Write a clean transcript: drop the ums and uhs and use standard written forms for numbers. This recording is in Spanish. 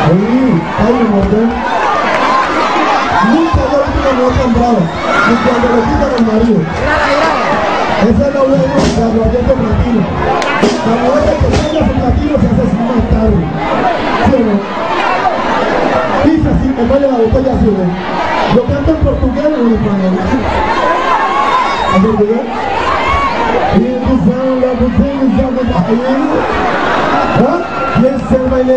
Oye, hay un orden. Nunca yo he visto una mujer comprada, ni cuando le quitan el marido. Esa es la ley de aguardiente platino. La mujer que tenga su platino se hace sin más tarde. ¿Sí o no? Dice así, me vale la botella así, ¿no? Lo canto en portugués o en español. ¿En portugués? Y empezaron la botella, ¿ah? Y es el baile.